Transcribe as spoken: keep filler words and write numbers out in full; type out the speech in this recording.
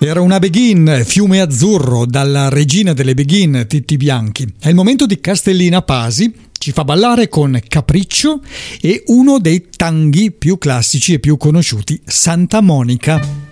Era una Beghin, Fiume Azzurro, dalla regina delle Beghin, Titti Bianchi. È il momento di Castellina Pasi, ci fa ballare con Capriccio e uno dei tanghi più classici e più conosciuti, Santa Monica.